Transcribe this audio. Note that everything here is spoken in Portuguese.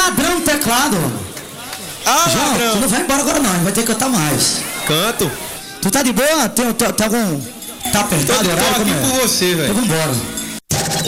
ladrão do teclado. Ah, João, ladrão. tu não vai embora agora não, vai ter que cantar mais. Canto. Tu tá de boa? Tem algum... Tá apertado o horário? Tô aqui Como é? por você, velho. Então vambora.